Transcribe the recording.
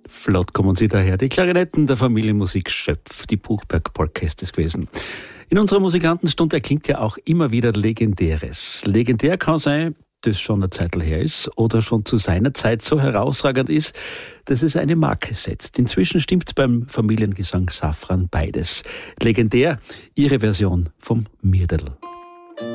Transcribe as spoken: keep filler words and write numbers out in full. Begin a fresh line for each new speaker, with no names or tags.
Flott kommen sie daher. Die Klarinetten der Familienmusik Schöpf, die Buchberg Orchesters gewesen. In unserer Musikantenstunde erklingt ja auch immer wieder Legendäres. Legendär kann sein, das schon eine Zeit her ist oder schon zu seiner Zeit so herausragend ist, dass es eine Marke setzt. Inzwischen stimmt beim Familiengesang Safran beides. Legendär ihre Version vom Mirderl.